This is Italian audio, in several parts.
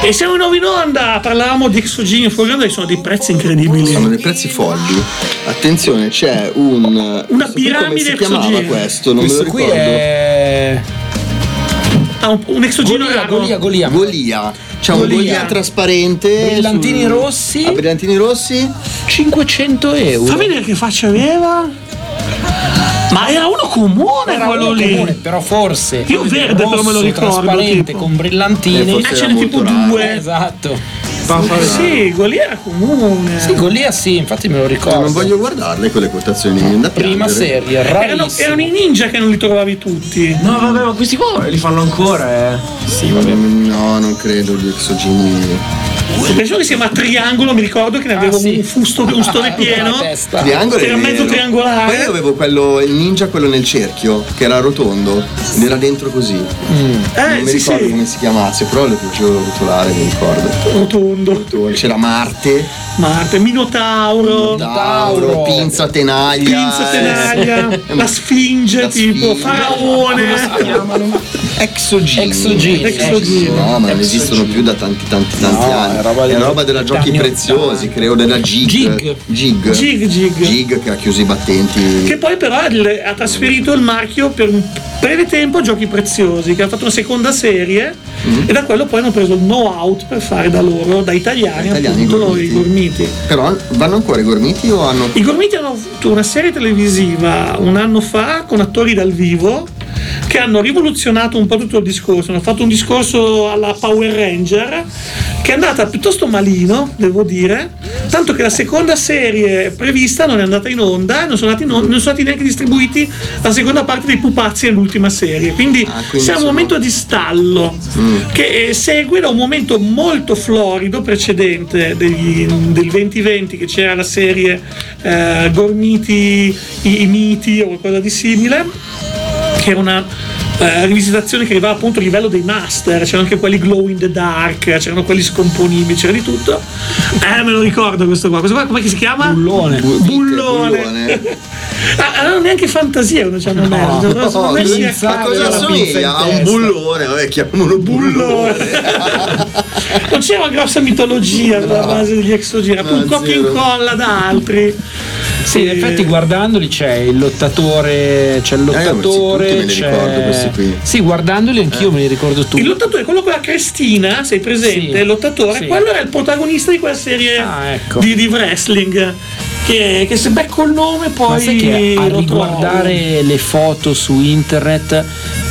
E siamo in nuovo in onda, parlavamo di exogeni fuori onda, che sono dei prezzi incredibili. Sono dei prezzi folli. Attenzione, c'è una piramide come si chiamava exogeno. questo? Non Questo me lo qui ricordo. è Un exogeno Golia. C'è un Golia trasparente. Brillantini rossi. A brillantini rossi. 500 euro. Fa vedere che faccia aveva. Ma era uno comune quello lì. Comune, però forse. Io verde rosso, però me lo ricordo. trasparente Tipo. con brillantini. Forse ce era n'è tipo molto raro. due. Esatto. Sì, Golia era comune. Sì, Golia sì, infatti me lo ricordo. Non voglio guardarle quelle quotazioni da Prima piangere. serie, rarissimo. Erano i ninja che non li trovavi tutti. No, vabbè, ma questi qua li fanno ancora, Sì, vabbè. No, non credo gli exogeni. Penso che si chiama Triangolo, mi ricordo che ne avevo sì. un fusto, un stone pieno. La testa. Triangolo Era è mezzo vero. triangolare. Poi io avevo quello, il ninja, quello nel cerchio, che era rotondo ed era dentro così. Non mi Sì, ricordo sì. come si chiamasse, però lo facevo rotolare, mi ricordo. Rotondo. C'era Marte, Marte, Minotauro. Tauro, Pinza Tenaglia. Pinza Tenaglia, la Sfinge, La tipo, Sfinge. Faraone. Exogeni. No, ma non esistono più da tanti anni. è roba della giochi anni preziosi, 80. credo della Gig. Gig. Che ha chiuso i battenti. Che poi però ha trasferito il marchio per un breve tempo a Giochi Preziosi, che ha fatto una seconda serie e da quello poi hanno preso il know-how per fare da loro, da italiani appunto, i Gormiti. Però vanno ancora i Gormiti o hanno... I Gormiti hanno avuto una serie televisiva un anno fa con attori dal vivo che hanno rivoluzionato un po' tutto il discorso. Hanno fatto un discorso alla Power Ranger che è andata piuttosto malino, devo dire, tanto che la seconda serie prevista non è andata in onda e non sono stati neanche distribuiti la seconda parte dei pupazzi nell'ultima serie, quindi siamo a un momento di stallo che segue da un momento molto florido precedente del 2020, che c'era la serie Gormiti i miti o qualcosa di simile, che era una rivisitazione che arrivava appunto a livello dei master. C'erano anche quelli glow in the dark, c'erano quelli scomponibili, c'era di tutto. Me lo ricordo questo qua come si chiama? Bullone. Bullone. Non neanche fantasia uno c'hanno messo. Ma cosa assomiglia a un bullone? Vabbè, chiamiamolo bullone. Non c'era una grossa mitologia sulla base degli exogeni, un copia e incolla da altri. Sì, in effetti guardandoli c'è il lottatore, tutti me li ricordo questi qui. Sì, guardandoli anch'io me li ricordo tutti. Il lottatore, quello con la Cristina, sei presente? Sì. Il lottatore, Sì. quello era il protagonista di quella serie ecco. di wrestling. Che se becco il nome poi. Ma sai che a lo riguardare le foto su internet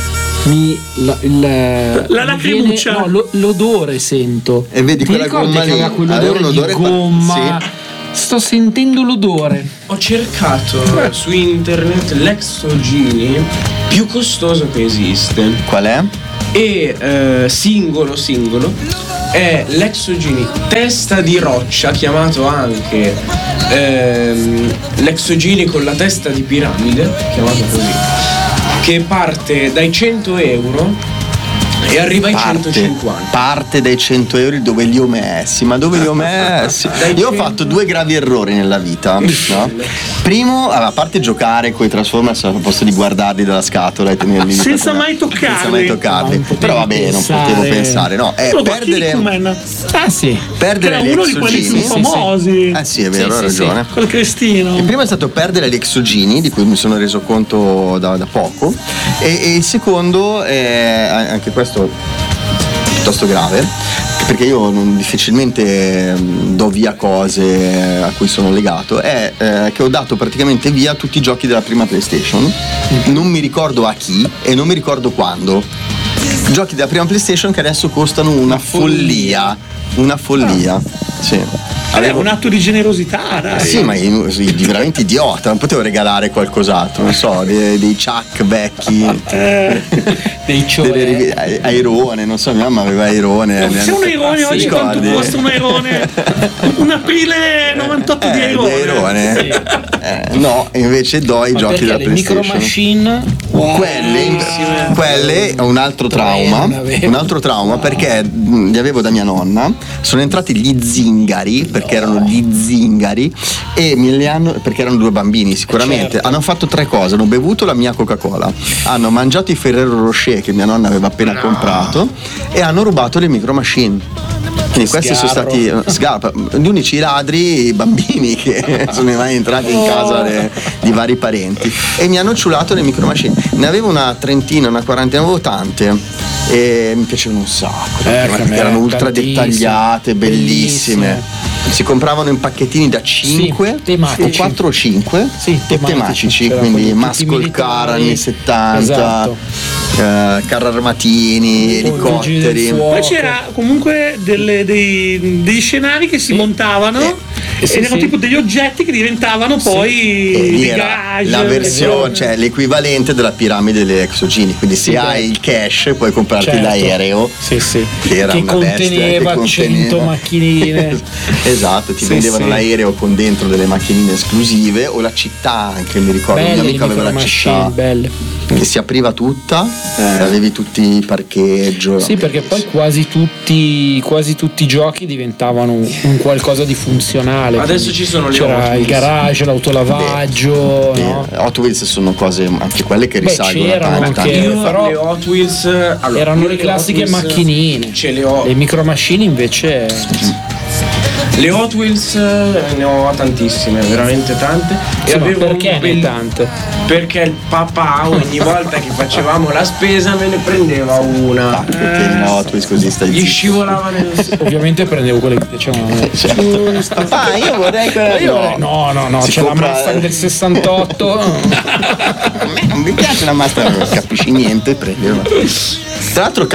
la lacrimuccia. l'odore sento. E vedi Ti quella ricordi gomma che lì? aveva quell'odore Aveva un odore di gomma? sì. Sto sentendo l'odore. Ho cercato su internet l'exogini più costoso che esiste. Qual è? E singolo è l'exogini testa di roccia, chiamato anche l'exogini con la testa di piramide, chiamato così, che parte dai 100 euro e arriva ai 150. Parte dai 100 euro. Dove li ho messi? Ma dove li ho messi? Io ho fatto due gravi errori nella vita, no? Primo, a parte giocare con i Transformers al posto di guardarli dalla scatola e tenerli lì Senza mai toccarli. Però vabbè, non potevo pensare, no? Perdere Sì. Perdere era gli uno di quelli più exogeni. famosi. Sì, è vero, Sì, hai sì, ragione. Col Cristino. Il primo è stato perdere gli exogeni, di cui mi sono reso conto da poco, e il secondo è anche questo piuttosto grave, perché io difficilmente do via cose a cui sono legato, è che ho dato praticamente via tutti i giochi della prima PlayStation, non mi ricordo a chi e non mi ricordo quando. Giochi della prima PlayStation che adesso costano una follia. Sì. È un atto di generosità, dai. Sì, ma io veramente idiota, non potevo regalare qualcos'altro, non so, dei Chuck vecchi, dei Airone, non so, mia mamma aveva Airone. Se un Airone oggi quanto costa un Airone? Un aprile 98 di Airone. No, invece do i giochi della PlayStation. Micro Machine, quelle è un altro trauma perché li avevo da mia nonna, sono entrati gli zingari, perché erano gli zingari, e perché erano due bambini sicuramente, certo. Hanno fatto tre cose: hanno bevuto la mia Coca-Cola, hanno mangiato i Ferrero Rocher che mia nonna aveva appena comprato e hanno rubato le Micro Machine. Quindi questi sono stati gli unici ladri, i bambini che sono mai entrati in casa di vari parenti e mi hanno ciulato le micromachine. Ne avevo una trentina, una quarantina, avevo tante e mi piacevano un sacco perché erano ultra dettagliate, bellissime. Si compravano in pacchettini da 5 o 4 o 5 tematici, quindi muscle car anni 70, esatto. Carri armatini, elicotteri. Poi c'era comunque dei scenari che si montavano ed erano tipo degli oggetti che diventavano poi lì garage, la versione, cioè l'equivalente della piramide delle exogeni, quindi se hai il cash puoi comprarti l'aereo che era una conteneva bestia, 100 macchinine. Esatto, ti vendevano l'aereo con dentro delle macchinine esclusive o la città, anche mi ricordo un mio amico aveva la città che si apriva tutta e avevi tutti i parcheggio. Sì, perché poi quasi tutti i giochi diventavano un qualcosa di funzionale. Adesso ci sono le c'era il garage, l'autolavaggio, no? Hot Wheels sono cose anche quelle che risalgono a tanti anni. Però le Hot Wheels erano le classiche macchinine. Ce le ho. Le micromachine invece le Hot Wheels ne ho tantissime, veramente tante. Sì, e perché ne tante? Perché il papà ogni volta che facevamo la spesa me ne prendeva una. Hot Wheels così stai gli scivolava ovviamente prendevo quelle che piacevano. Papà, io vorrei quella. No, c'è la Mustang del 68. A me non mi piace la Mustang, non capisci niente, prendeva. Tra l'altro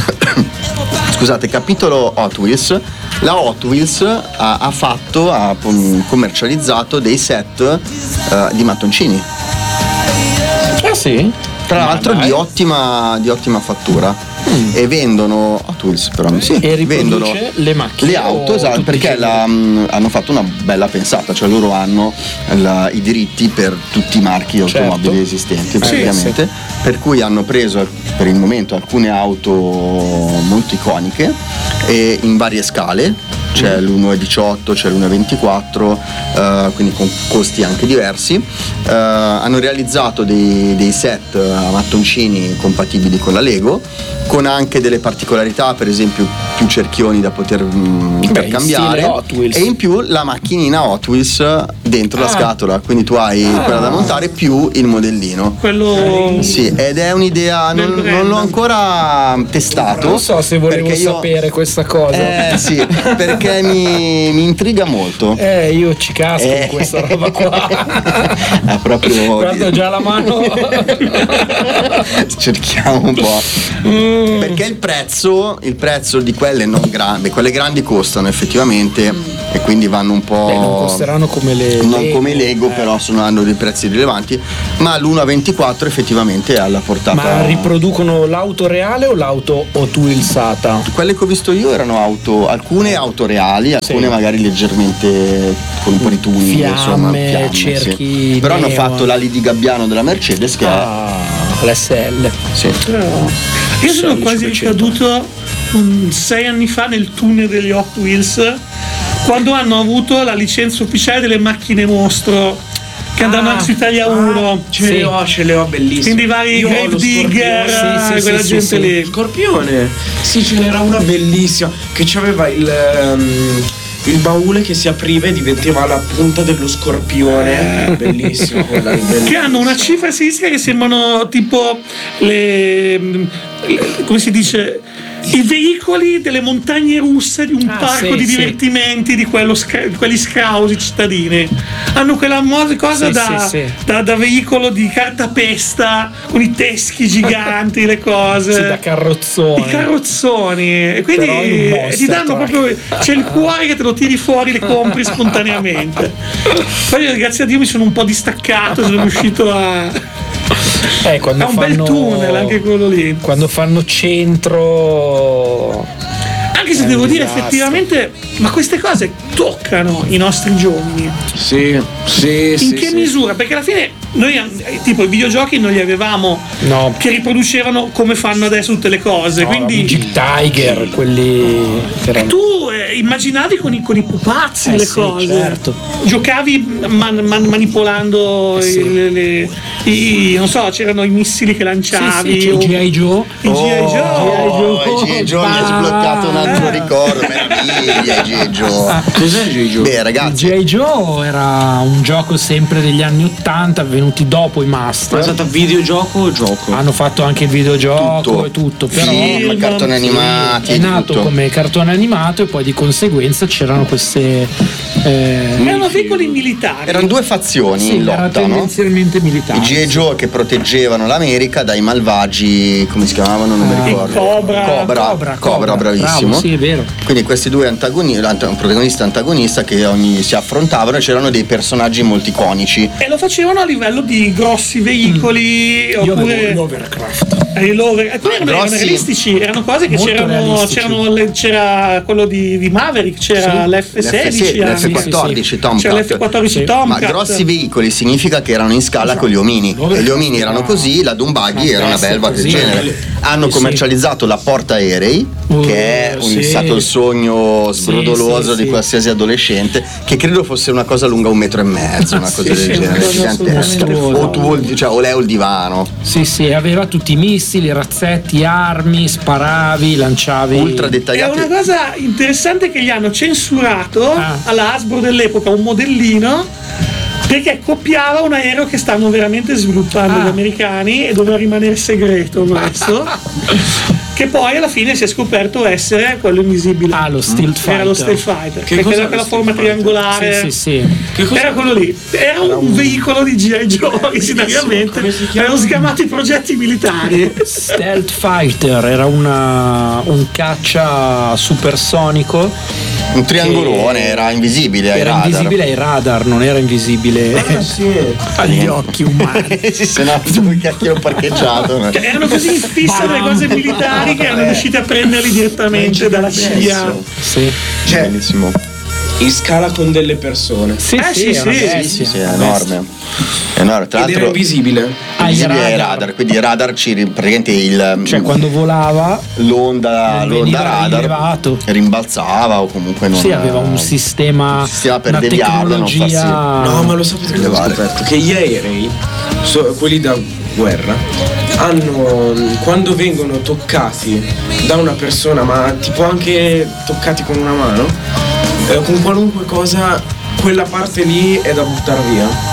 capitolo Hot Wheels. La Hot Wheels ha commercializzato dei set di mattoncini. Ah sì? Tra l'altro di ottima fattura. E vendono Hot Wheels però e vendono le macchine, le auto, esatto, perché hanno fatto una bella pensata, cioè loro hanno i diritti per tutti i marchi automobili esistenti praticamente, per cui hanno preso per il momento alcune auto molto iconiche e in varie scale. C'è l'1.18, c'è l'1.24, quindi con costi anche diversi. Hanno realizzato dei set a mattoncini compatibili con la Lego, con anche delle particolarità, per esempio più cerchioni da poter intercambiare e in più la macchinina Hot Wheels dentro la scatola, quindi tu hai quella da montare più il modellino. Quello ed è un'idea, non l'ho ancora testato. Non so se volevo sapere questa cosa. Sì, perché mi intriga molto. Io ci casco con questa roba qua. È proprio. Guarda già la mano. Cerchiamo un po'. Perché il prezzo di quelle non grandi, quelle grandi costano effettivamente e quindi vanno un po'. Non costeranno come le non come i Lego, però hanno dei prezzi rilevanti. Ma l'1.24 effettivamente è alla portata. Ma riproducono l'auto reale o l'auto Hot Wheelsata? Quelle che ho visto io erano alcune auto reali, alcune magari leggermente con un po' di tuning, fiamme, cerchi. Però hanno fatto l'ali di gabbiano della Mercedes che è l'SL. Sì. Io sono quasi ricaduto 6 anni fa nel tunnel degli Hot Wheels quando hanno avuto la licenza ufficiale delle macchine mostro che andavano anche su Italia 1. Ce le ho bellissime. Quindi vari Grave Digger, quella gente lì. Scorpione. Sì, ce n'era una bellissima che c'aveva il baule che si apriva e diventava la punta dello scorpione. Bellissimo. Che hanno una cifra sinistra che sembrano tipo come si dice, i veicoli delle montagne russe di un parco di divertimenti di quelli scausi cittadini. Hanno quella cosa da veicolo di cartapesta con i teschi giganti, le cose da carrozzoni. I carrozzoni, e quindi ti danno proprio, c'è il cuore che te lo tiri fuori, le compri spontaneamente. Poi grazie a Dio mi sono un po' distaccato, sono riuscito a è un bel tunnel anche quello lì. Quando fanno centro. Anche se devo dire effettivamente, ma queste cose toccano i nostri giorni. Sì. In che misura? Perché alla fine noi tipo i videogiochi non li avevamo che riproducevano come fanno adesso tutte le cose. Quindi Magic Tiger, quelli. E tu immaginavi con i pupazzi le sì, cose. certo. Giocavi manipolando non so, c'erano i missili che lanciavi. Sì, G.I. Joe. I G.I. Joe. G.I. Joe mi ha sbloccato un altro ricordo, meraviglia, G.I. Joe. Cos'è G.I. Joe? Beh, ragazzi, G.I. Joe era un gioco sempre degli anni 80, venuti dopo i master. Ma è stato videogioco o gioco? Hanno fatto anche il videogioco Tutto. e tutto, però film, cartoni animati, è nato tutto. come cartone animato e poi di conseguenza c'erano queste Erano veicoli militari. Erano due fazioni in era lotta, no? tendenzialmente militari. I G.I. Joe che proteggevano l'America dai malvagi, come si chiamavano? Non mi ricordo. Cobra, bravissimo. Bravo, sì, è vero. Quindi questi due un protagonista e antagonista che si affrontavano, e c'erano dei personaggi molto iconici. E lo facevano a livello di grossi veicoli Io oppure avevo l'Overcraft. erano grossi- realistici, erano cose che Molto realistici. c'era quello di Maverick, c'era l'F-16, l'F-14 Tomcat. c'era l'F-14 Sì. Tomcat. Ma grossi veicoli significa che erano in scala con gli omini, e gli omini erano così, la Dumbuggy era una belva del così. genere. Hanno Sì, commercializzato la portaerei, che è sì. stato il sogno sbrodoloso sì, di sì. qualsiasi adolescente, che credo fosse una cosa lunga 1,5 metri, una cosa del sì, genere, una cosa gigantesca. assolutamente O lei o il divano. Sì, aveva tutti i missili, razzetti, armi, sparavi, lanciavi. Ultra È dettagliati. una cosa interessante che gli hanno censurato alla Hasbro dell'epoca un modellino perché copiava un aereo che stanno veramente sviluppando gli americani e doveva rimanere segreto questo, che poi alla fine si è scoperto essere quello invisibile. Lo Stealth Fighter. Era lo Stealth Fighter, Che perché cos'è era lo quella Stealth forma Fighter? triangolare. Sì. Era quello lì, era un veicolo di G.I. Joe originariamente, Come si chiama? erano sgamati progetti militari. Stealth Fighter era un caccia supersonico. Un triangolone, era invisibile ai Era radar. invisibile ai radar, non era invisibile agli occhi umani. Sì, se no, dove cacchio l'ho parcheggiato? No? Cioè, erano così in fissa delle cose militari che erano riusciti a prenderli direttamente dalla CIA. Sì. Cioè, Bellissimo. in scala con delle persone. sì, era sì, bestia, Sì, è una enorme. È enorme. Tra Ed era l'altro, invisibile. invisibile ai radar. radar, quindi i radar praticamente Cioè quando volava l'onda veniva radar rilevato. rimbalzava o comunque non aveva un sistema per una deviarla, non tecnologia No, ma lo sapete cosa ho Levare. scoperto? Che gli aerei, quelli da guerra, hanno, quando vengono toccati da una persona, ma tipo anche toccati con una mano, con qualunque cosa, quella parte lì è da buttare via.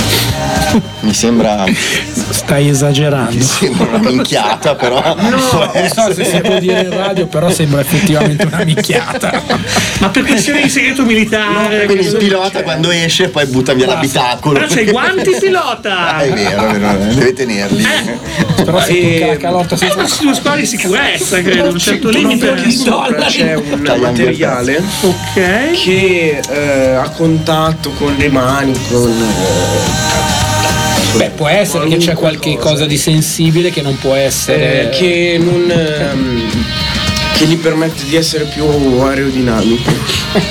mi sembra stai esagerando. una minchiata, però Non so se si può dire in radio, però sembra effettivamente una minchiata. Ma per questione di segreto militare. quindi il pilota quando esce poi butta via l'abitacolo. Ah, c'hai i guanti pilota! È vero, deve tenerli. Però se tocca la calotta senza Questi due squadri di sicurezza, credo, un certo limite. Perché sopra c'è un Tagliamo materiale Ok. che a contatto con le mani, Beh, può essere che c'è qualche cosa di sensibile che non può essere che non che gli permette di essere più aerodinamico.